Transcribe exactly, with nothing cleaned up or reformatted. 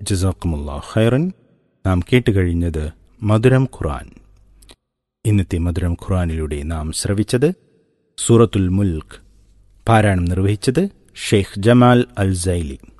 ജസാക്കുമുല്ലാഹ് ഖൈറൻ. നാം കേട്ടുകഴിഞ്ഞത് മധുരം ഖുർആൻ. ഇന്നത്തെ മധുരം ഖുർആനിലൂടെ നാം ശ്രവിച്ചത് സൂറത്തുൽ മുൽക്ക്. പാരായണം നിർവഹിച്ചത് ഷെയ്ഖ് ജമാൽ അൽ സൈലി.